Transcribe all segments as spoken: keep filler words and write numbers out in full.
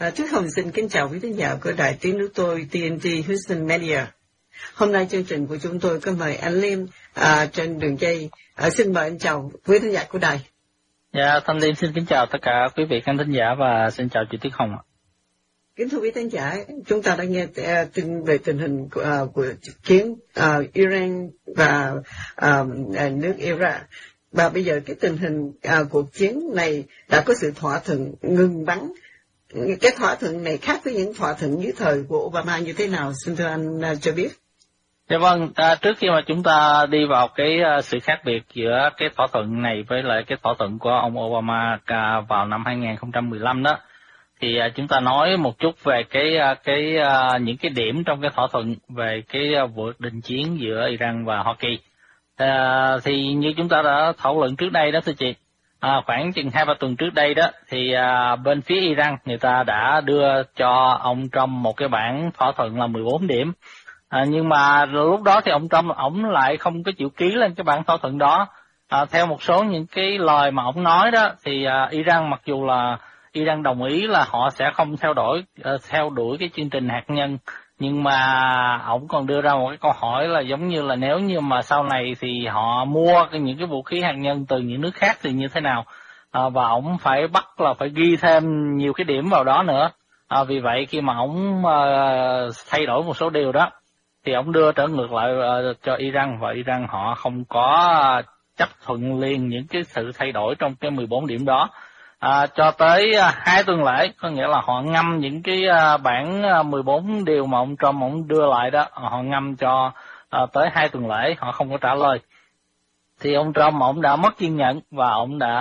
À, Thúy Hồng xin kính chào quý khán giả của Đài Tiếng Nước Tôi tê en tê Houston Media. Hôm nay chương trình của chúng tôi có mời anh Liêm à, trên đường dây. À, xin mời anh chào quý khán giả của đài. Dạ, Thanh Liêm xin kính chào tất cả quý vị khán thính giả và xin chào chị Tuyết Hồng ạ. Kính thưa quý khán giả, chúng ta đã nghe uh, tin về tình hình của, uh, của chiến uh, Iran và uh, nước Iraq. Và bây giờ cái tình hình uh, cuộc chiến này đã có sự thỏa thuận ngừng bắn. Cái thỏa thuận này khác với những thỏa thuận dưới thời của Obama như thế nào? Xin thưa anh uh, cho biết. Dạ vâng, à, trước khi mà chúng ta đi vào cái uh, sự khác biệt giữa cái thỏa thuận này với lại cái thỏa thuận của ông Obama uh, vào năm hai không một lăm đó, thì uh, chúng ta nói một chút về cái uh, cái uh, những cái điểm trong cái thỏa thuận về cái uh, vụ đình chiến giữa Iran và Hoa Kỳ. Uh, thì như chúng ta đã thảo luận trước đây đó thưa chị, À, khoảng chừng hai ba tuần trước đây đó thì à, bên phía Iran người ta đã đưa cho ông Trump một cái bản thỏa thuận là mười bốn điểm, à, nhưng mà lúc đó thì ông Trump ổng lại không có chịu ký lên cái bản thỏa thuận đó. À, theo một số những cái lời mà ổng nói đó thì à, Iran mặc dù là Iran đồng ý là họ sẽ không theo đuổi uh, theo đuổi cái chương trình hạt nhân, nhưng mà ổng còn đưa ra một cái câu hỏi là giống như là nếu như mà sau này thì họ mua những cái vũ khí hạt nhân từ những nước khác thì như thế nào, à, và ổng phải bắt là phải ghi thêm nhiều cái điểm vào đó nữa. À, vì vậy khi mà ổng uh, thay đổi một số điều đó thì ổng đưa trở ngược lại uh, cho Iran, và Iran họ không có uh, chấp thuận liền những cái sự thay đổi trong cái mười bốn điểm đó. À, cho tới à, hai tuần lễ, có nghĩa là họ ngâm những cái à, bản à, mười bốn điều mà ông Trump ông đưa lại đó, họ ngâm cho à, tới hai tuần lễ, họ không có trả lời. Thì ông Trump ông đã mất kiên nhẫn và ông đã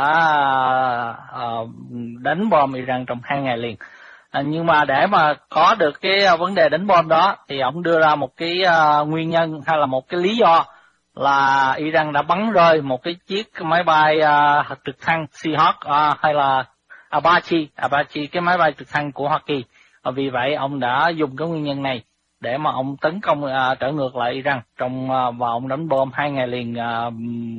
à, đánh bom Iran trong hai ngày liền. À, nhưng mà để mà có được cái à, vấn đề đánh bom đó thì ông đưa ra một cái à, nguyên nhân hay là một cái lý do là Iran đã bắn rơi một cái chiếc máy bay uh, trực thăng Seahawk uh, hay là Apache, Apache cái máy bay trực thăng của Hoa Kỳ. Uh, vì vậy ông đã dùng cái nguyên nhân này để mà ông tấn công uh, trở ngược lại Iran trong uh, và ông đánh bom hai ngày liền uh,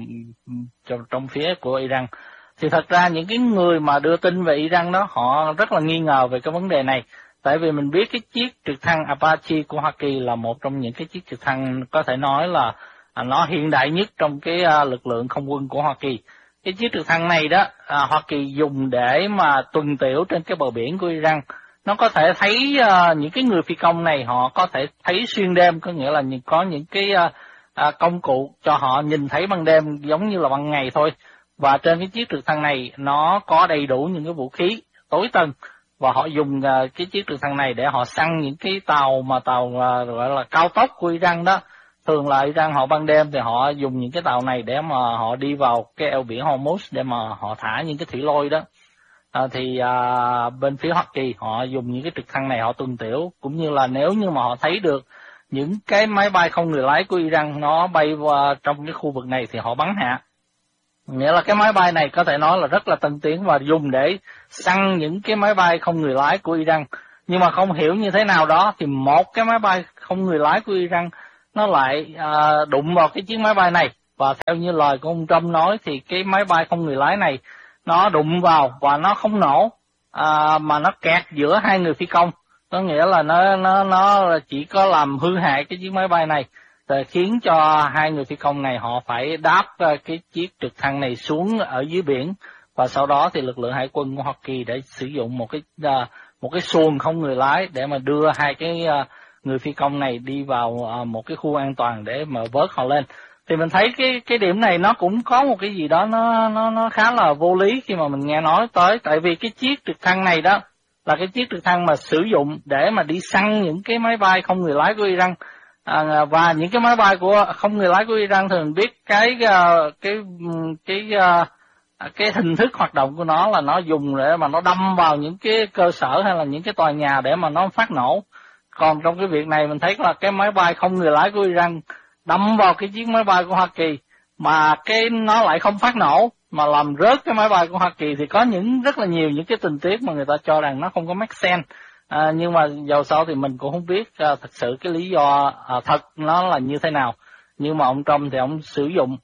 trong, trong phía của Iran. Thì thật ra những cái người mà đưa tin về Iran đó họ rất là nghi ngờ về cái vấn đề này. Tại vì mình biết cái chiếc trực thăng Apache của Hoa Kỳ là một trong những cái chiếc trực thăng có thể nói là À, nó hiện đại nhất trong cái uh, lực lượng không quân của Hoa Kỳ. Cái chiếc trực thăng này đó uh, Hoa Kỳ dùng để mà tuần tiễu trên cái bờ biển của Iran. Nó có thể thấy uh, những cái người phi công này họ có thể thấy xuyên đêm, có nghĩa là có những cái uh, uh, công cụ cho họ nhìn thấy ban đêm giống như là ban ngày thôi. Và trên cái chiếc trực thăng này nó có đầy đủ những cái vũ khí tối tân, và họ dùng uh, cái chiếc trực thăng này để họ săn những cái tàu mà tàu uh, gọi là cao tốc của Iran đó. Thường là Iran họ ban đêm thì họ dùng những cái tàu này để mà họ đi vào cái eo biển Hormuz để mà họ thả những cái thủy lôi đó. À, thì à, bên phía Hoa Kỳ họ dùng những cái trực thăng này họ tuần tiễu, cũng như là nếu như mà họ thấy được những cái máy bay không người lái của Iran nó bay vào trong cái khu vực này thì họ bắn hạ. Nghĩa là cái máy bay này có thể nói là rất là tân tiến và dùng để săn những cái máy bay không người lái của Iran. Nhưng mà không hiểu như thế nào đó thì một cái máy bay không người lái của Iran nó lại à, đụng vào cái chiếc máy bay này, và theo như lời của ông Trump nói thì cái máy bay không người lái này nó đụng vào và nó không nổ, à, mà nó kẹt giữa hai người phi công, có nghĩa là nó nó nó chỉ có làm hư hại cái chiếc máy bay này, rồi khiến cho hai người phi công này họ phải đáp cái chiếc trực thăng này xuống ở dưới biển, và sau đó thì lực lượng hải quân của Hoa Kỳ đã sử dụng một cái uh, một cái xuồng không người lái để mà đưa hai cái uh, người phi công này đi vào uh, một cái khu an toàn để mà vớt họ lên. Thì mình thấy cái cái điểm này nó cũng có một cái gì đó nó nó nó khá là vô lý khi mà mình nghe nói tới, tại vì cái chiếc trực thăng này đó là cái chiếc trực thăng mà sử dụng để mà đi săn những cái máy bay không người lái của Iran. À, và những cái máy bay của không người lái của Iran thường biết cái uh, cái cái uh, cái hình thức hoạt động của nó là nó dùng để mà nó đâm vào những cái cơ sở hay là những cái tòa nhà để mà nó phát nổ. Còn trong cái việc này mình thấy là cái máy bay không người lái của Iran đâm vào cái chiếc máy bay của Hoa Kỳ mà cái nó lại không phát nổ mà làm rớt cái máy bay của Hoa Kỳ, thì có những rất là nhiều những cái tình tiết mà người ta cho rằng nó không có make sense. À, nhưng mà dầu sao thì mình cũng không biết à, thật sự cái lý do à, thật nó là như thế nào. Nhưng mà ông Trump thì ông sử dụng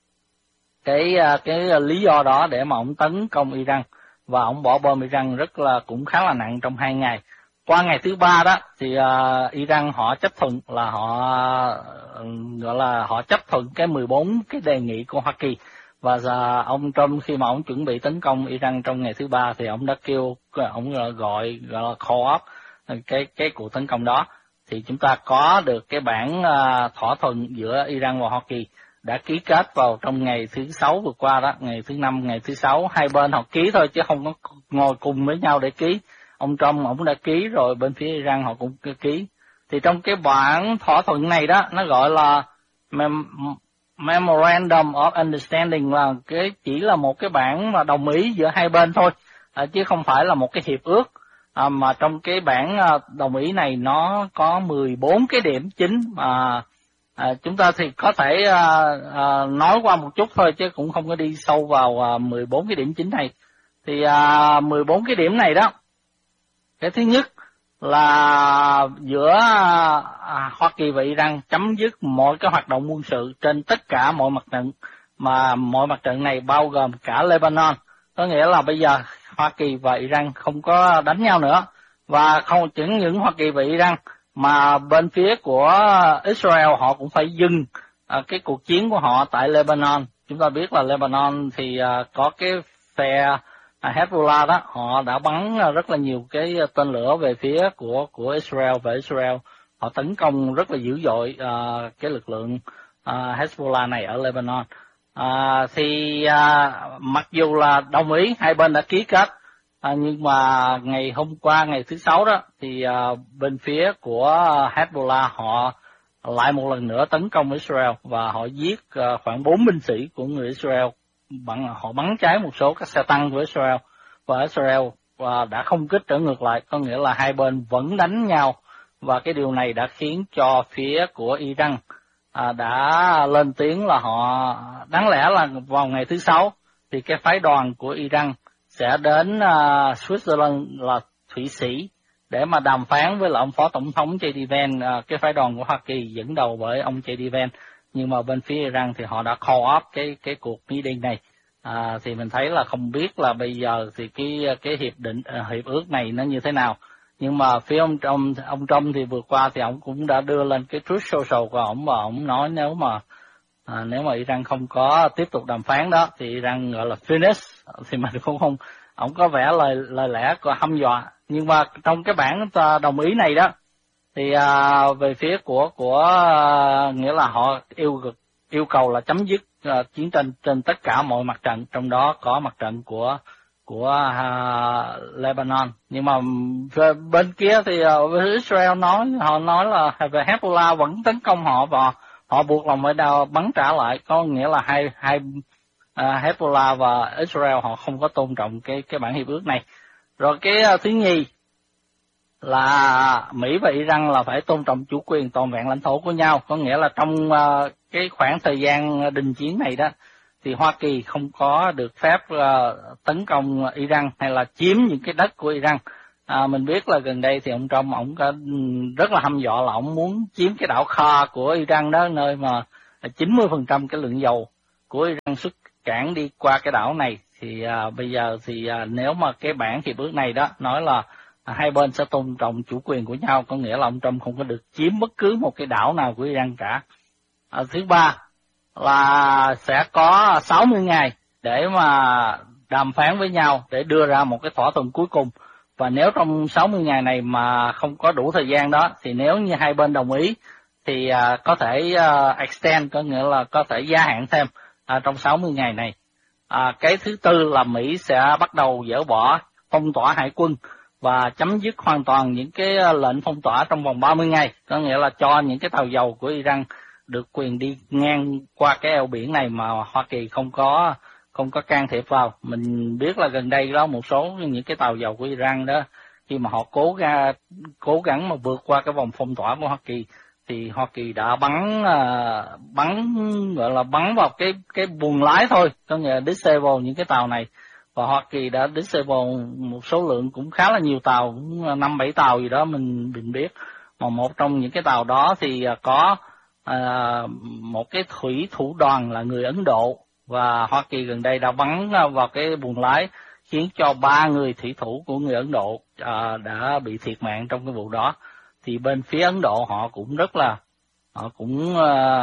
cái à, cái lý do đó để mà ông tấn công Iran, và ông bỏ bom Iran rất là cũng khá là nặng trong hai ngày. qua ngày thứ ba đó thì uh, Iran họ chấp thuận là họ uh, gọi là họ chấp thuận cái mười bốn cái đề nghị của Hoa Kỳ, và uh, ông Trump khi mà ông chuẩn bị tấn công Iran trong ngày thứ ba thì ông đã kêu ông gọi gọi là call up cái cái cuộc tấn công đó. Thì chúng ta có được cái bản uh, thỏa thuận giữa Iran và Hoa Kỳ đã ký kết vào trong ngày thứ sáu vừa qua đó, ngày thứ năm, ngày thứ sáu, hai bên họ ký thôi chứ không có ngồi cùng với nhau để ký. Ông Trump ông đã ký rồi, bên phía Iran họ cũng ký. Thì trong cái bản thỏa thuận này đó, nó gọi là Mem- Memorandum of Understanding, là cái chỉ là một cái bản mà đồng ý giữa hai bên thôi, à, chứ không phải là một cái hiệp ước. À, mà trong cái bản đồng ý này nó có mười bốn cái điểm chính mà à, chúng ta thì có thể à, à, nói qua một chút thôi chứ cũng không có đi sâu vào à, mười bốn cái điểm chính này. Thì à, mười bốn cái điểm này đó, cái thứ nhất là giữa à, Hoa Kỳ và Iran chấm dứt mọi cái hoạt động quân sự trên tất cả mọi mặt trận, mà mọi mặt trận này bao gồm cả Lebanon. Có nghĩa là bây giờ Hoa Kỳ và Iran không có đánh nhau nữa, và không chỉ những Hoa Kỳ và Iran mà bên phía của Israel họ cũng phải dừng à, cái cuộc chiến của họ tại Lebanon. Chúng ta biết là Lebanon thì à, có cái phe à, Hezbollah đó, họ đã bắn rất là nhiều cái tên lửa về phía của của Israel, và Israel họ tấn công rất là dữ dội à, cái lực lượng à, Hezbollah này ở Lebanon. À, thì à, mặc dù là đồng ý hai bên đã ký kết, à, nhưng mà ngày hôm qua ngày thứ sáu đó thì à, bên phía của Hezbollah họ lại một lần nữa tấn công Israel và họ giết à, khoảng bốn binh sĩ của người Israel, bằng họ bắn cháy một số các xe tăng của Israel, và Israel à, đã không kích trở ngược lại, có nghĩa là hai bên vẫn đánh nhau, và cái điều này đã khiến cho phía của Iran À, đã lên tiếng là họ đáng lẽ là vào ngày thứ sáu thì cái phái đoàn của Iran sẽ đến uh, Switzerland là Thụy Sĩ để mà đàm phán với là ông phó tổng thống J D Vance, uh, cái phái đoàn của Hoa Kỳ dẫn đầu bởi ông J D Vance. Nhưng mà bên phía Iran thì họ đã call up cái cái cuộc meeting này. À, thì mình thấy là không biết là bây giờ thì cái cái hiệp định uh, hiệp ước này nó như thế nào. Nhưng mà phía ông Trump, ông Trump thì vừa qua thì ông cũng đã đưa lên cái Truth Social của ông, và ông nói nếu mà à, nếu mà Iran không có tiếp tục đàm phán đó thì Iran gọi là finish, thì mình cũng không, ông có vẻ lời lời lẽ có hăm dọa. Nhưng mà trong cái bản đồng ý này đó thì à, về phía của của à, nghĩa là họ yêu yêu cầu là chấm dứt à, chiến tranh trên tất cả mọi mặt trận, trong đó có mặt trận của của uh, Lebanon. Nhưng mà về bên kia thì uh, Israel nói họ nói là về Hezbollah vẫn tấn công họ và họ buộc lòng phải đào bắn trả lại, có nghĩa là hai hai uh, Hezbollah và Israel họ không có tôn trọng cái cái bản hiệp ước này. Rồi cái uh, thứ nhì là Mỹ và Iran là phải tôn trọng chủ quyền toàn vẹn lãnh thổ của nhau, có nghĩa là trong uh, cái khoảng thời gian đình chiến này đó thì Hoa Kỳ không có được phép uh, tấn công Iran hay là chiếm những cái đất của Iran. À, mình biết là gần đây thì ông Trump ông có rất là hăm dọa là ông muốn chiếm cái đảo Kha của Iran đó, nơi mà chín mươi phần trăm cái lượng dầu của Iran xuất cảng đi qua cái đảo này. Thì à, bây giờ thì à, nếu mà cái bản hiệp ước này đó nói là à, hai bên sẽ tôn trọng chủ quyền của nhau, có nghĩa là ông Trump không có được chiếm bất cứ một cái đảo nào của Iran cả. À, thứ ba là sẽ có sáu mươi ngày để mà đàm phán với nhau để đưa ra một cái thỏa thuận cuối cùng. Và nếu trong sáu mươi ngày này mà không có đủ thời gian đó thì nếu như hai bên đồng ý thì uh, có thể uh, extend, có nghĩa là có thể gia hạn thêm uh, trong sáu mươi ngày này. Uh, cái thứ tư là Mỹ sẽ bắt đầu dỡ bỏ phong tỏa hải quân và chấm dứt hoàn toàn những cái lệnh phong tỏa trong vòng ba mươi ngày, có nghĩa là cho những cái tàu dầu của Iran được quyền đi ngang qua cái eo biển này mà Hoa Kỳ không có không có can thiệp vào. Mình biết là gần đây đó một số những cái tàu dầu của Iran đó khi mà họ cố ra cố gắng mà vượt qua cái vòng phong tỏa của Hoa Kỳ thì Hoa Kỳ đã bắn uh, bắn gọi là bắn vào cái cái buồng lái thôi, có nghĩa là disable những cái tàu này, và Hoa Kỳ đã disable một số lượng cũng khá là nhiều tàu, cũng năm bảy tàu gì đó mình mình biết. Mà một trong những cái tàu đó thì có À, một cái thủy thủ đoàn là người Ấn Độ, và Hoa Kỳ gần đây đã bắn vào cái buồng lái khiến cho ba người thủy thủ của người Ấn Độ à, đã bị thiệt mạng trong cái vụ đó. Thì bên phía Ấn Độ họ cũng rất là họ cũng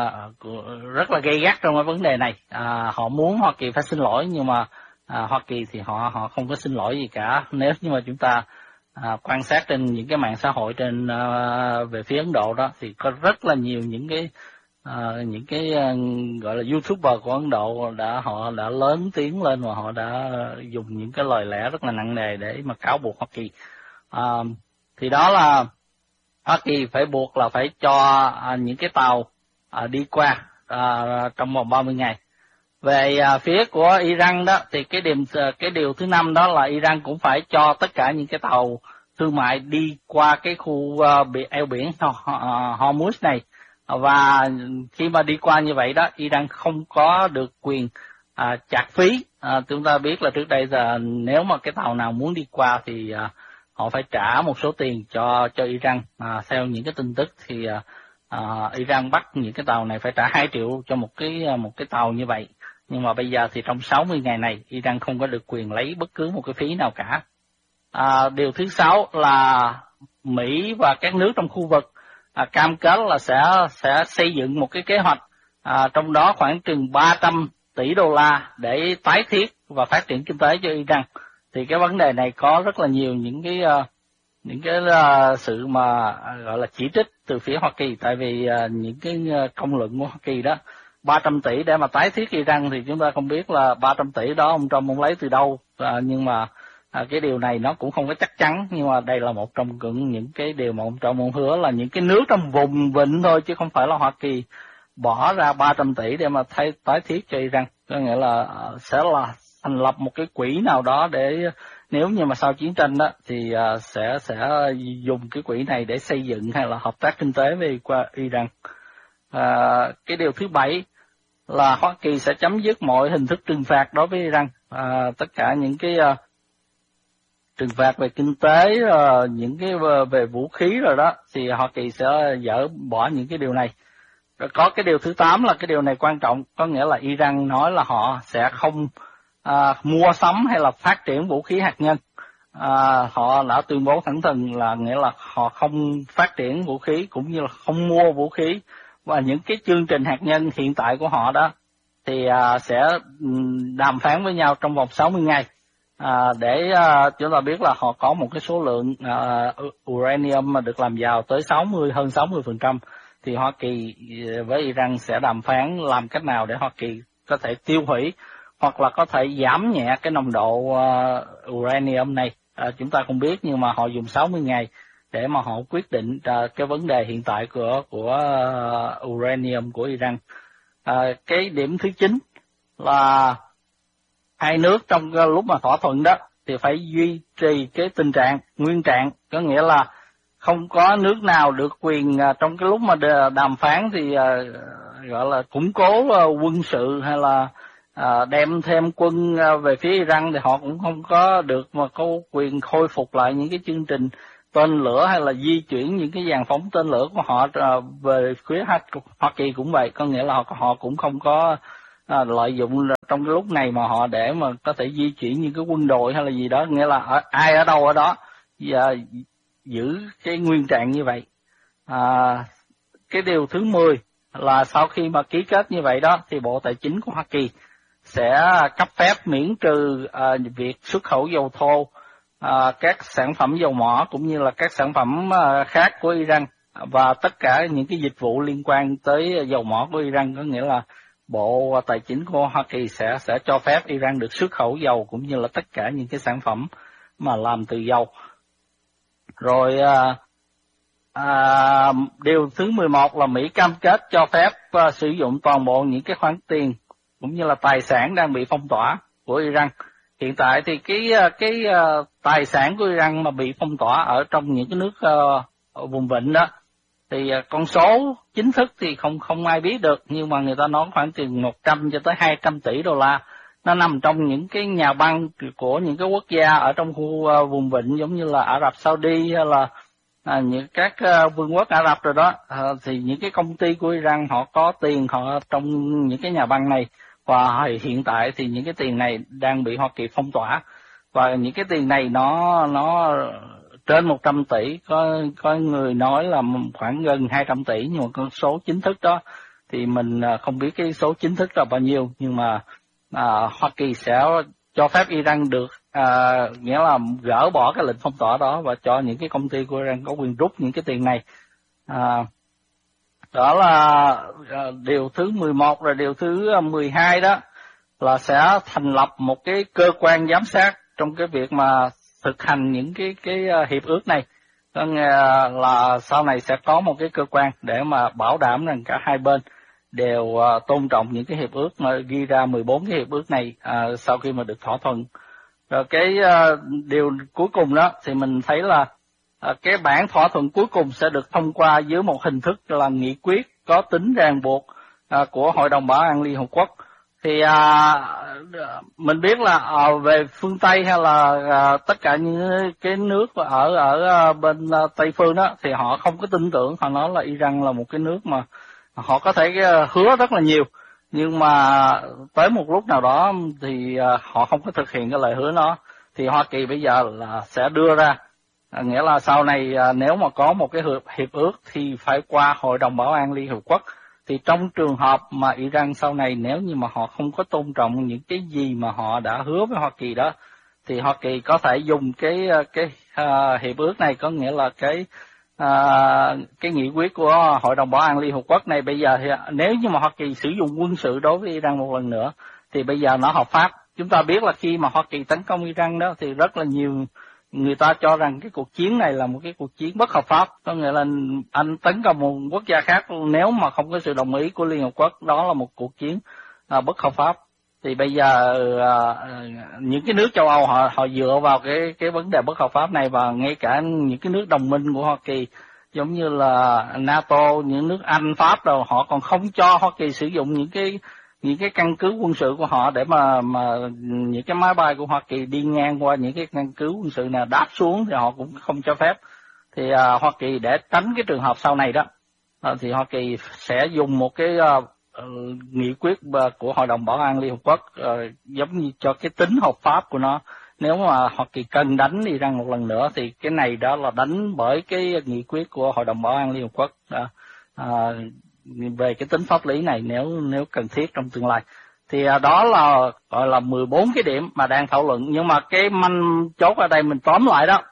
uh, rất là gay gắt trong cái vấn đề này. À, họ muốn Hoa Kỳ phải xin lỗi, nhưng mà à, Hoa Kỳ thì họ họ không có xin lỗi gì cả. Nếu như mà chúng ta à, quan sát trên những cái mạng xã hội trên à, về phía Ấn Độ đó, thì có rất là nhiều những cái à, những cái à, gọi là YouTuber của Ấn Độ đã họ đã lớn tiếng lên và họ đã dùng những cái lời lẽ rất là nặng nề để mà cáo buộc Hoa Kỳ. À, thì đó là Hoa Kỳ phải buộc là phải cho à, những cái tàu à, đi qua à, trong vòng ba mươi ngày. Về à, phía của Iran đó thì cái điểm cái điều thứ năm đó là Iran cũng phải cho tất cả những cái tàu thương mại đi qua cái khu uh, eo biển Hormuz này, và khi mà đi qua như vậy đó, Iran không có được quyền à, chặt phí. À, chúng ta biết là trước đây giờ nếu mà cái tàu nào muốn đi qua thì à, họ phải trả một số tiền cho cho Iran. À, theo những cái tin tức thì à, à, Iran bắt những cái tàu này phải trả hai triệu cho một cái một cái tàu như vậy. Nhưng mà bây giờ thì trong sáu mươi ngày này, Iran không có được quyền lấy bất cứ một cái phí nào cả. À, điều thứ sáu là Mỹ và các nước trong khu vực à, cam kết là sẽ sẽ xây dựng một cái kế hoạch, à, trong đó khoảng chừng ba trăm tỷ đô la để tái thiết và phát triển kinh tế cho Iran. Thì cái vấn đề này có rất là nhiều những cái uh, những cái uh, sự mà uh, gọi là chỉ trích từ phía Hoa Kỳ, tại vì uh, những cái uh, công luận của Hoa Kỳ đó, ba trăm tỷ để mà tái thiết Iran thì chúng ta không biết là ba trăm tỷ đó ông Trump ông lấy từ đâu. À, nhưng mà à, cái điều này nó cũng không có chắc chắn, nhưng mà đây là một trong những cái điều mà ông Trump ông hứa là những cái nước trong vùng vịnh thôi, chứ không phải là Hoa Kỳ bỏ ra ba trăm tỷ để mà thay, tái thiết cho Iran. Có nghĩa là sẽ là thành lập một cái quỹ nào đó để nếu như mà sau chiến tranh đó thì uh, sẽ sẽ dùng cái quỹ này để xây dựng hay là hợp tác kinh tế với qua Iran. Uh, cái điều thứ bảy là Hoa Kỳ sẽ chấm dứt mọi hình thức trừng phạt đối với Iran. À, tất cả những cái uh, trừng phạt về kinh tế, uh, những cái về vũ khí rồi đó, thì Hoa Kỳ sẽ dỡ bỏ những cái điều này. Rồi có cái điều thứ tám là cái điều này quan trọng, có nghĩa là Iran nói là họ sẽ không uh, mua sắm hay là phát triển vũ khí hạt nhân. À, họ đã tuyên bố thẳng thừng là nghĩa là họ không phát triển vũ khí cũng như là không mua vũ khí, và những cái chương trình hạt nhân hiện tại của họ đó thì à, sẽ đàm phán với nhau trong vòng sáu mươi ngày à, để à, chúng ta biết là họ có một cái số lượng à, uranium mà được làm giàu tới sáu mươi hơn sáu mươi phần trăm, thì Hoa Kỳ với Iran sẽ đàm phán làm cách nào để Hoa Kỳ có thể tiêu hủy hoặc là có thể giảm nhẹ cái nồng độ uh, uranium này. À, chúng ta không biết, nhưng mà họ dùng sáu mươi ngày để mà họ quyết định uh, cái vấn đề hiện tại của của uh, uranium của Iran. À, cái điểm thứ chín là hai nước trong uh, lúc mà thỏa thuận đó thì phải duy trì cái tình trạng nguyên trạng, có nghĩa là không có nước nào được quyền uh, trong cái lúc mà đàm phán thì uh, gọi là củng cố uh, quân sự hay là À, đem thêm quân à, về phía Iran, thì họ cũng không có được mà có quyền khôi phục lại những cái chương trình tên lửa hay là di chuyển những cái dàn phóng tên lửa của họ à, về phía Hoa Kỳ cũng vậy, có nghĩa là họ, họ cũng không có à, lợi dụng trong cái lúc này mà họ để mà có thể di chuyển những cái quân đội hay là gì đó, nghĩa là ở, ai ở đâu ở đó và giữ cái nguyên trạng như vậy. À, cái điều thứ mười là sau khi mà ký kết như vậy đó thì Bộ Tài chính của Hoa Kỳ sẽ cấp phép miễn trừ uh, việc xuất khẩu dầu thô, uh, các sản phẩm dầu mỏ cũng như là các sản phẩm uh, khác của Iran, và tất cả những cái dịch vụ liên quan tới dầu mỏ của Iran, có nghĩa là Bộ Tài chính của Hoa Kỳ sẽ sẽ cho phép Iran được xuất khẩu dầu cũng như là tất cả những cái sản phẩm mà làm từ dầu. Rồi uh, uh, điều thứ mười một là Mỹ cam kết cho phép uh, sử dụng toàn bộ những cái khoản tiền cũng như là tài sản đang bị phong tỏa của Iran. Hiện tại thì cái cái uh, tài sản của Iran mà bị phong tỏa ở trong những cái nước uh, ở vùng vịnh đó thì uh, con số chính thức thì không không ai biết được, nhưng mà người ta nói khoảng từ một trăm cho tới hai trăm tỷ đô la. Nó nằm trong những cái nhà băng của những cái quốc gia ở trong khu uh, vùng vịnh, giống như là Ả Rập Saudi hay là à, những các uh, vương quốc Ả Rập rồi đó. À, thì những cái công ty của Iran họ có tiền họ trong những cái nhà băng này, và hiện tại thì những cái tiền này đang bị Hoa Kỳ phong tỏa. và những cái tiền này nó nó trên một trăm tỷ, có có người nói là khoảng gần hai trăm tỷ, nhưng mà con số chính thức đó thì mình không biết cái số chính thức là bao nhiêu, nhưng mà à, Hoa Kỳ sẽ cho phép Iran được à, nghĩa là gỡ bỏ cái lệnh phong tỏa đó và cho những cái công ty của Iran có quyền rút những cái tiền này. À, đó là à, điều thứ mười một. Rồi điều thứ mười hai đó là sẽ thành lập một cái cơ quan giám sát trong cái việc mà thực hành những cái cái hiệp ước này. Có nghĩa là sau này sẽ có một cái cơ quan để mà bảo đảm rằng cả hai bên đều uh, tôn trọng những cái hiệp ước mà ghi ra mười bốn cái hiệp ước này uh, sau khi mà được thỏa thuận. Rồi cái uh, điều cuối cùng đó thì mình thấy là uh, cái bản thỏa thuận cuối cùng sẽ được thông qua dưới một hình thức là nghị quyết có tính ràng buộc uh, của Hội đồng Bảo an Liên Hợp Quốc. Thì à, mình biết là à, về phương Tây hay là à, tất cả những cái nước ở ở à, bên à, Tây phương đó thì họ không có tin tưởng, họ nói là Iran là một cái nước mà họ có thể à, hứa rất là nhiều, nhưng mà tới một lúc nào đó thì à, họ không có thực hiện cái lời hứa đó. Thì Hoa Kỳ bây giờ là sẽ đưa ra, à, nghĩa là sau này à, nếu mà có một cái hiệp, hiệp ước thì phải qua Hội đồng Bảo an Liên Hợp Quốc. Thì trong trường hợp mà Iran sau này nếu như mà họ không có tôn trọng những cái gì mà họ đã hứa với Hoa Kỳ đó, thì Hoa Kỳ có thể dùng cái cái uh, hiệp ước này, có nghĩa là cái uh, cái nghị quyết của Hội đồng Bảo an Liên Hợp Quốc này. Bây giờ thì nếu như mà Hoa Kỳ sử dụng quân sự đối với Iran một lần nữa thì bây giờ nó hợp pháp. Chúng ta biết là khi mà Hoa Kỳ tấn công Iran đó thì rất là nhiều người ta cho rằng cái cuộc chiến này là một cái cuộc chiến bất hợp pháp, có nghĩa là anh tấn công một quốc gia khác nếu mà không có sự đồng ý của Liên Hợp Quốc, đó là một cuộc chiến à, bất hợp pháp. Thì bây giờ à, những cái nước châu Âu họ họ dựa vào cái cái vấn đề bất hợp pháp này, và ngay cả những cái nước đồng minh của Hoa Kỳ giống như là NATO, những nước Anh, Pháp đâu, họ còn không cho Hoa Kỳ sử dụng những cái những cái căn cứ quân sự của họ để mà mà những cái máy bay của Hoa Kỳ đi ngang qua những cái căn cứ quân sự nào đáp xuống thì họ cũng không cho phép. Thì à, Hoa Kỳ để tránh cái trường hợp sau này đó à, thì Hoa Kỳ sẽ dùng một cái à, nghị quyết của Hội đồng Bảo an Liên Hợp Quốc à, giống như cho cái tính hợp pháp của nó. Nếu mà Hoa Kỳ cần đánh Iran một lần nữa thì cái này đó là đánh bởi cái nghị quyết của Hội đồng Bảo an Liên Hợp Quốc à, à, về cái tính pháp lý này nếu nếu cần thiết trong tương lai. Thì à, đó là gọi là mười bốn cái điểm mà đang thảo luận, nhưng mà cái manh chốt ở đây mình tóm lại đó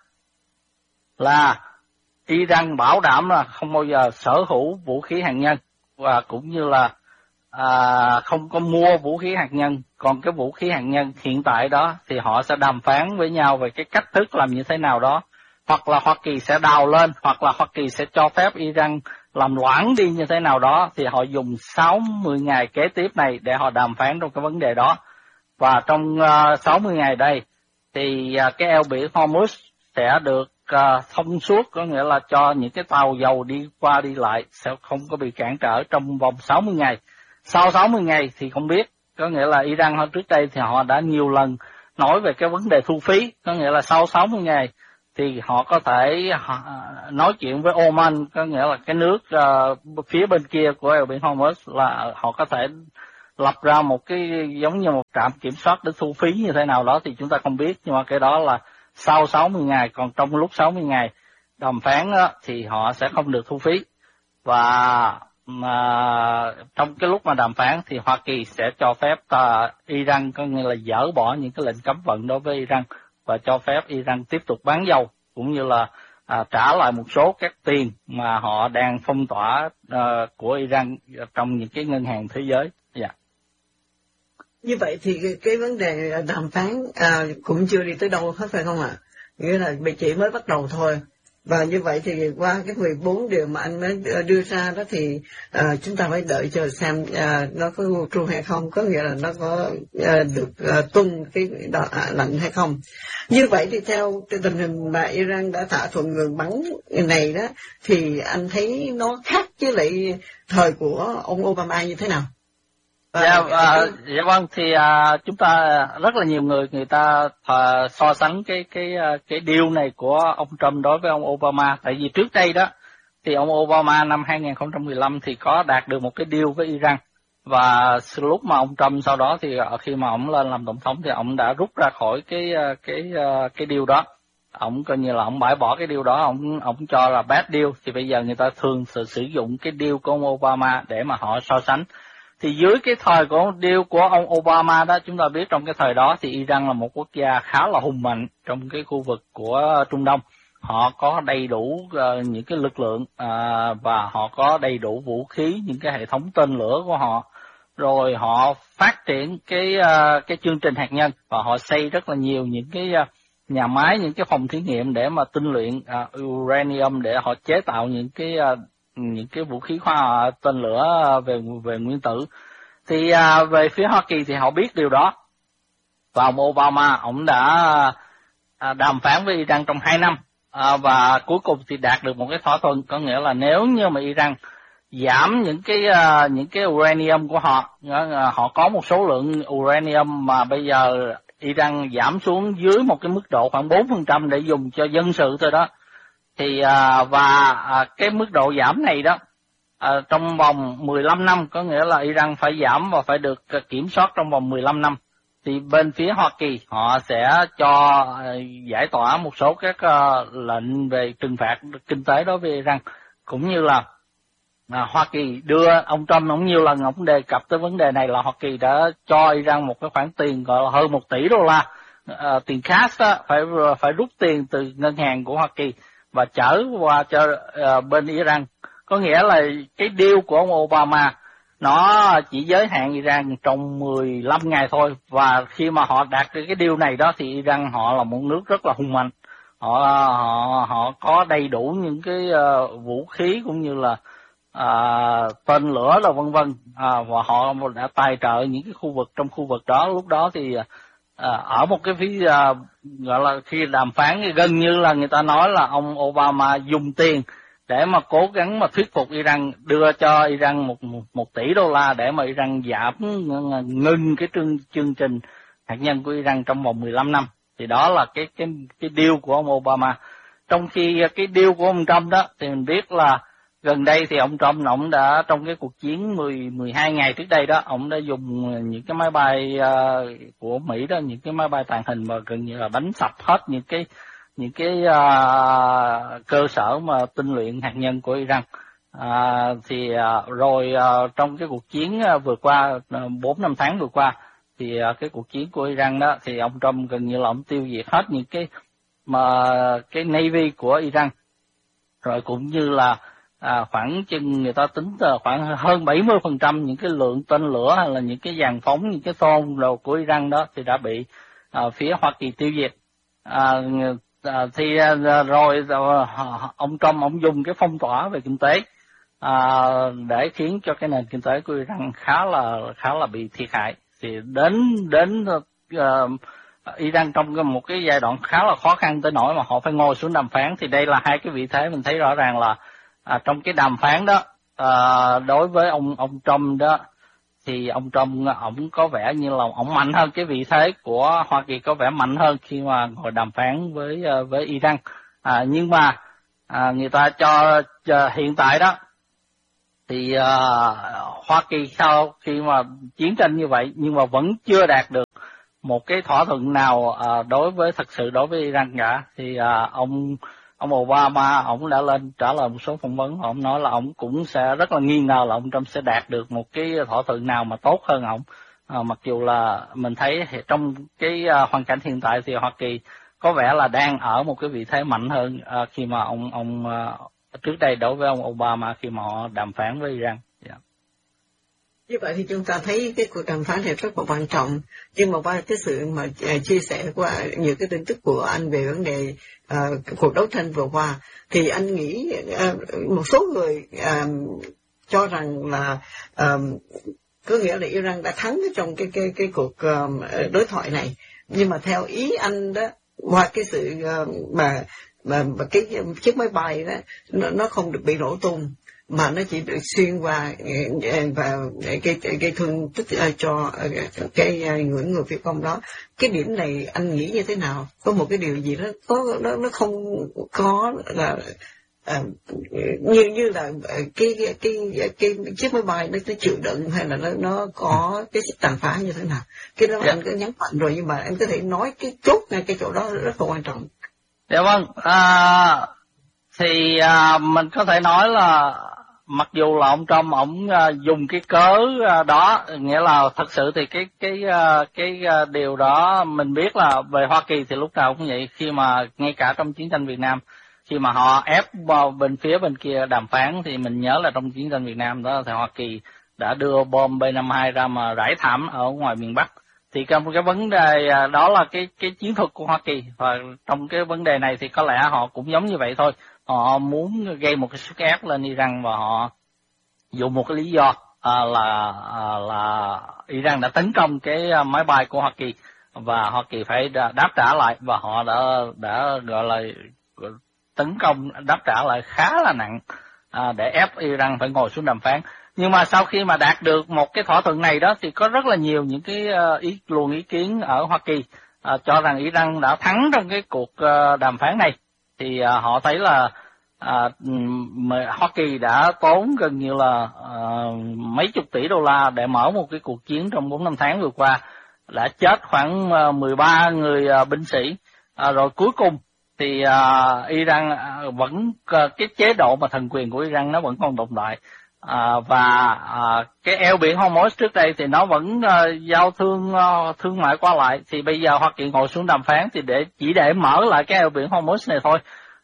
là Iran bảo đảm là không bao giờ sở hữu vũ khí hạt nhân, và cũng như là à, không có mua vũ khí hạt nhân. Còn cái vũ khí hạt nhân hiện tại đó thì họ sẽ đàm phán với nhau về cái cách thức làm như thế nào đó, hoặc là Hoa Kỳ sẽ đào lên, hoặc là Hoa Kỳ sẽ cho phép Iran làm loãng đi như thế nào đó. Thì họ dùng sáu mươi ngày kế tiếp này để họ đàm phán trong cái vấn đề đó. Và trong uh, sáu mươi ngày đây thì uh, cái eo biển Hormuz sẽ được uh, thông suốt, có nghĩa là cho những cái tàu dầu đi qua đi lại sẽ không có bị cản trở trong vòng sáu mươi ngày. Sau sáu mươi ngày thì không biết, có nghĩa là Iran hôm trước đây thì họ đã nhiều lần nói về cái vấn đề thu phí, có nghĩa là sau sáu mươi ngày thì họ có thể họ nói chuyện với Oman, có nghĩa là cái nước uh, phía bên kia của eo biển Hormuz, là họ có thể lập ra một cái giống như một trạm kiểm soát để thu phí như thế nào đó thì chúng ta không biết, nhưng mà cái đó là sau sáu mươi ngày. Còn trong lúc sáu mươi ngày đàm phán đó, thì họ sẽ không được thu phí. Và mà trong cái lúc mà đàm phán thì Hoa Kỳ sẽ cho phép uh, Iran, có nghĩa là dỡ bỏ những cái lệnh cấm vận đối với Iran và cho phép Iran tiếp tục bán dầu, cũng như là à, trả lại một số các tiền mà họ đang phong tỏa à, của Iran trong những cái ngân hàng thế giới. Dạ. Như vậy thì cái, cái vấn đề đàm phán à, cũng chưa đi tới đâu hết phải không ạ? À? Nghĩa là chỉ mới bắt đầu thôi. Và như vậy thì qua cái mười bốn điều mà anh mới đưa ra đó thì à, chúng ta phải đợi chờ xem à, nó có true hay không, có nghĩa là nó có à, được à, tuân cái đo, à, lệnh hay không. Như vậy thì theo tình hình mà Iran đã thỏa thuận ngừng bắn này đó thì anh thấy nó khác với lại thời của ông Obama như thế nào? Dạ, à, dạ vâng, thì à, chúng ta rất là nhiều người người ta à, so sánh cái cái cái deal này của ông Trump đối với ông Obama. Tại vì trước đây đó thì ông Obama năm hai không một năm thì có đạt được một cái deal với Iran Và lúc mà ông Trump sau đó thì khi mà ông lên làm tổng thống thì ông đã rút ra khỏi cái cái cái deal đó. Ông coi như là ông bãi bỏ cái deal đó, ông ông cho là bad deal. Thì bây giờ người ta thường sử, sử dụng cái deal của ông Obama để mà họ so sánh. Thì dưới cái thời của deal của ông Obama đó, chúng ta biết trong cái thời đó thì Iran là một quốc gia khá là hùng mạnh trong cái khu vực của Trung Đông. Họ có đầy đủ uh, những cái lực lượng uh, và họ có đầy đủ vũ khí, những cái hệ thống tên lửa của họ. Rồi họ phát triển cái uh, cái chương trình hạt nhân và họ xây rất là nhiều những cái uh, nhà máy, những cái phòng thí nghiệm để mà tinh luyện uh, uranium để họ chế tạo những cái uh, những cái vũ khí khoa học tên lửa về về nguyên tử. Thì uh, về phía Hoa Kỳ thì họ biết điều đó. Và ông Obama ông đã uh, đàm phán với Iran trong hai năm. À, và cuối cùng thì đạt được một cái thỏa thuận, có nghĩa là nếu như mà Iran giảm những cái uh, những cái uranium của họ, uh, họ có một số lượng uranium mà bây giờ Iran giảm xuống dưới một cái mức độ khoảng bốn phần trăm để dùng cho dân sự thôi đó. Thì uh, và uh, cái mức độ giảm này đó uh, trong vòng mười lăm năm, có nghĩa là Iran phải giảm và phải được uh, kiểm soát trong vòng mười lăm năm. Thì bên phía Hoa Kỳ họ sẽ cho giải tỏa một số các uh, lệnh về trừng phạt kinh tế đối với Iran, cũng như là uh, Hoa Kỳ đưa ông Trump ông nhiều lần ông đề cập tới vấn đề này là Hoa Kỳ đã cho Iran một cái khoản tiền gọi là hơn một tỷ đô la uh, tiền cash đó, phải phải rút tiền từ ngân hàng của Hoa Kỳ và chở qua cho uh, bên Iran. Có nghĩa là cái deal của ông Obama nó chỉ giới hạn Iran trong mười lăm ngày thôi, và khi mà họ đạt được cái deal này đó thì Iran họ là một nước rất là hùng mạnh, họ họ họ có đầy đủ những cái uh, vũ khí cũng như là uh, tên lửa là vân vân, uh, và họ đã tài trợ những cái khu vực trong khu vực đó. Lúc đó thì uh, ở một cái phía uh, gọi là khi đàm phán gần như là người ta nói là ông Obama dùng tiền để mà cố gắng mà thuyết phục Iran đưa cho Iran một, một, một tỷ đô la để mà Iran giảm ngừng cái chương, chương trình hạt nhân của Iran trong vòng mười lăm năm. Thì đó là cái cái cái deal của ông Obama. Trong khi cái deal của ông Trump đó thì mình biết là gần đây thì ông Trump ông đã trong cái cuộc chiến mười mười hai ngày trước đây đó, ông đã dùng những cái máy bay uh, của Mỹ đó, những cái máy bay tàng hình mà gần như là đánh sập hết những cái những cái uh, cơ sở mà tinh luyện hạt nhân của Iran. Uh, thì uh, rồi uh, trong cái cuộc chiến uh, vừa qua bốn năm tháng vừa qua thì uh, cái cuộc chiến của Iran đó thì ông Trump gần như là ông tiêu diệt hết những cái mà cái Navy của Iran, rồi cũng như là à, khoảng chừng người ta tính khoảng hơn bảy mươi phần trăm những cái lượng tên lửa hay là những cái dàn phóng, những cái tôn đồ của Iran đó thì đã bị à, phía Hoa Kỳ tiêu diệt. À, à, thì à, rồi à, ông Trump ông dùng cái phong tỏa về kinh tế à, để khiến cho cái nền kinh tế của Iran khá là khá là bị thiệt hại. Thì đến đến uh, Iran trong một cái giai đoạn khá là khó khăn tới nỗi mà họ phải ngồi xuống đàm phán. Thì đây là hai cái vị thế mình thấy rõ ràng là à, trong cái đàm phán đó à, đối với ông ông Trump đó thì ông Trump ổng có vẻ như là ổng mạnh hơn, cái vị thế của Hoa Kỳ có vẻ mạnh hơn khi mà ngồi đàm phán với với Iran. À, nhưng mà à, người ta cho, cho hiện tại đó thì à, Hoa Kỳ sau khi mà chiến tranh như vậy nhưng mà vẫn chưa đạt được một cái thỏa thuận nào à, đối với thật sự đối với Iran cả. Thì à, ông ông Obama ông đã lên trả lời một số phỏng vấn, ông nói là ông cũng sẽ rất là nghi ngờ là ông Trump sẽ đạt được một cái thỏa thuận nào mà tốt hơn ông. À, mặc dù là mình thấy trong cái à, hoàn cảnh hiện tại thì Hoa Kỳ có vẻ là đang ở một cái vị thế mạnh hơn à, khi mà ông ông à, trước đây đối với ông Obama khi mà họ đàm phán với Iran. Yeah. Như vậy thì chúng ta thấy cái cuộc đàm phán này rất là quan trọng, nhưng mà qua cái sự mà uh, chia sẻ qua nhiều cái tin tức của anh về vấn đề uh, cuộc đấu tranh vừa qua, thì anh nghĩ uh, một số người uh, cho rằng là uh, có nghĩa là Iran đã thắng trong cái cái cái cuộc uh, đối thoại này, nhưng mà theo ý anh đó, qua cái sự uh, mà mà, mà cái chiếc máy bay đó nó, nó không được bị nổ tung, mà nó chỉ được xuyên qua và cái cái thương tích cho cái người người Việt Công đó. Cái điểm này anh nghĩ như thế nào? Có một cái điều gì đó có nó nó không có là À, như như là cái cái cái, cái chiếc máy bay nó nó chịu đựng hay là nó nó có cái sức tàn phá như thế nào, cái đó yeah. anh có nhấn mạnh rồi, nhưng mà anh có thể nói cái chốt ngay cái chỗ đó rất là quan trọng. Dạ vâng, à, thì à, mình có thể nói là mặc dù là ông Trump ông à, dùng cái cớ à, đó, nghĩa là thật sự thì cái cái à, cái à, điều đó mình biết là về Hoa Kỳ thì lúc nào cũng vậy, khi mà ngay cả trong chiến tranh Việt Nam, khi mà họ ép vào bên phía bên kia đàm phán, thì mình nhớ là trong chiến tranh Việt Nam đó thì Hoa Kỳ đã đưa bom B năm mươi hai ra mà rải thảm ở ngoài miền Bắc. Thì trong cái vấn đề đó là cái cái chiến thuật của Hoa Kỳ, và trong cái vấn đề này thì có lẽ họ cũng giống như vậy thôi. Họ muốn gây một cái sức ép lên Iran, và họ dùng một cái lý do à, là à, là Iran đã tấn công cái máy bay của Hoa Kỳ và Hoa Kỳ phải đáp trả lại, và họ đã đã gọi là tấn công đáp trả lại khá là nặng à, để ép Iran phải ngồi xuống đàm phán. Nhưng mà sau khi mà đạt được một cái thỏa thuận này đó thì có rất là nhiều những cái ý luồng ý kiến ở Hoa Kỳ à, cho rằng Iran đã thắng trong cái cuộc uh, đàm phán này. Thì uh, họ thấy là uh, Hoa Kỳ đã tốn gần như là uh, mấy chục tỷ đô la để mở một cái cuộc chiến trong bốn năm tháng vừa qua, đã chết khoảng uh, mười ba người uh, binh sĩ, uh, rồi cuối cùng thì uh, Iran uh, vẫn uh, cái chế độ mà thần quyền của Iran nó vẫn còn tồn tại. À, và à, cái eo biển Hormuz trước đây thì nó vẫn uh, giao thương uh, thương mại qua lại, thì bây giờ Hoa Kỳ ngồi xuống đàm phán thì để chỉ để mở lại cái eo biển Hormuz này thôi.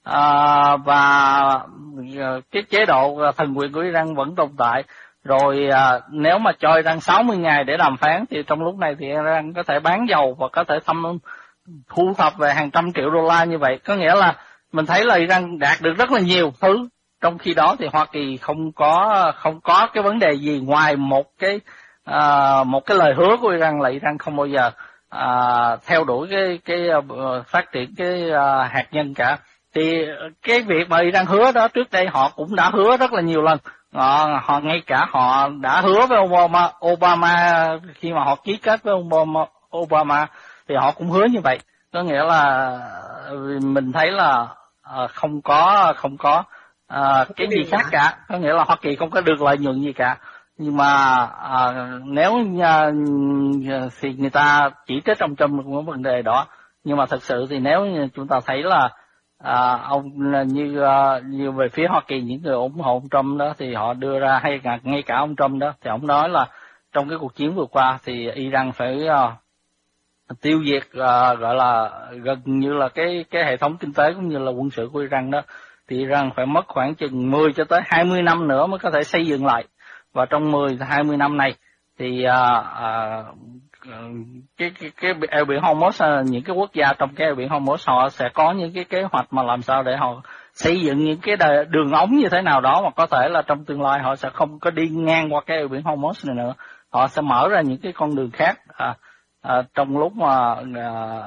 À, và uh, cái chế độ thần quyền của Iran vẫn tồn tại. Rồi uh, nếu mà cho Iran sáu mươi ngày để đàm phán thì trong lúc này thì Iran có thể bán dầu và có thể thâm thu thập về hàng trăm triệu đô la như vậy. Có nghĩa là mình thấy là Iran đạt được rất là nhiều thứ. Trong khi đó thì Hoa Kỳ không có không có cái vấn đề gì ngoài một cái uh, một cái lời hứa của Iran là Iran không bao giờ uh, theo đuổi cái cái uh, phát triển cái uh, hạt nhân cả. Thì cái việc mà Iran hứa đó trước đây họ cũng đã hứa rất là nhiều lần. Họ, họ ngay cả họ đã hứa với Obama, Obama khi mà họ ký kết với Obama, Obama thì họ cũng hứa như vậy. Có nghĩa là mình thấy là uh, không có không có À, cái gì khác cả, có nghĩa là Hoa Kỳ không có được lợi nhuận gì cả. Nhưng mà à, nếu à, thì người ta chỉ trích ông Trump một vấn đề đó, nhưng mà thật sự thì nếu như chúng ta thấy là à, ông như à, như về phía Hoa Kỳ, những người ủng hộ ông Trump đó thì họ đưa ra, hay cả ngay cả ông Trump đó thì ông nói là trong cái cuộc chiến vừa qua thì Iran phải à, tiêu diệt à, gọi là gần như là cái cái hệ thống kinh tế cũng như là quân sự của Iran đó, thì Iran phải mất khoảng chừng mười cho tới hai mươi năm nữa mới có thể xây dựng lại. Và trong mười hai mươi năm này thì à, à, cái cái cái eo biển Hormuz, những cái quốc gia trong cái eo biển Hormuz họ sẽ có những cái kế hoạch mà làm sao để họ xây dựng những cái đường ống như thế nào đó mà có thể là trong tương lai họ sẽ không có đi ngang qua cái eo biển Hormuz này nữa. Họ sẽ mở ra những cái con đường khác à, à, trong lúc mà à,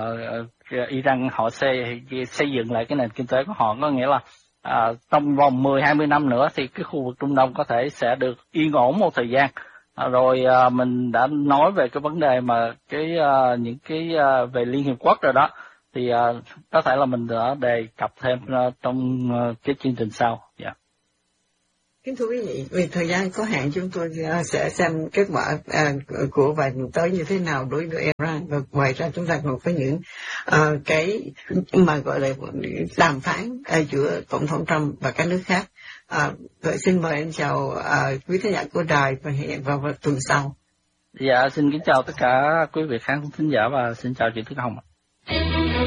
à, Iran họ xây xây dựng lại cái nền kinh tế của họ. Có nghĩa là à, trong vòng mười hai mươi năm nữa thì cái khu vực Trung Đông có thể sẽ được yên ổn một thời gian. À, rồi à, mình đã nói về cái vấn đề mà cái à, những cái à, về Liên Hiệp Quốc rồi đó, thì à, có thể là mình đã đề cập thêm à, trong à, cái chương trình sau. Dạ. Yeah. Kính thưa quý vị, vì thời gian có hạn chúng tôi sẽ xem kết quả à, của vài tuần tới như thế nào đối với Iran, và ngoài ra chúng ta còn có những à, cái mà gọi là đàm phán à, giữa Tổng thống Trump và các nước khác. À, vậy xin mời anh chào à, quý khán giả của đài và hẹn vào, vào tuần sau. Dạ, xin kính chào tất cả quý vị khán thính giả và xin chào chị Tuyết Hồng.